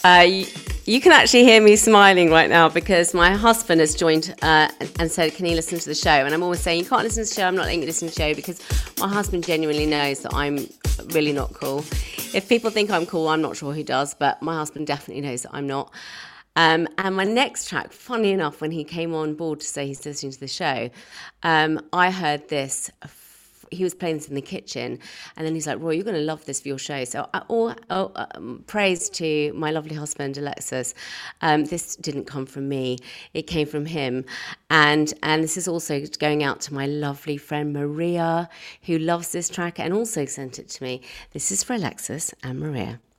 You can actually hear me smiling right now because my husband has joined and said, can you listen to the show? And I'm always saying, you can't listen to the show, I'm not letting you listen to the show, because my husband genuinely knows that I'm really not cool. If people think I'm cool, I'm not sure who does, but my husband definitely knows that I'm not. And my next track, funny enough, when he came on board to say he's listening to the show, I heard this. He was playing this in the kitchen, and then he's like, Roy, you're going to love this for your show. So praise to my lovely husband, Alexis. This didn't come from me. It came from him. And this is also going out to my lovely friend, Maria, who loves this track and also sent it to me. This is for Alexis and Maria.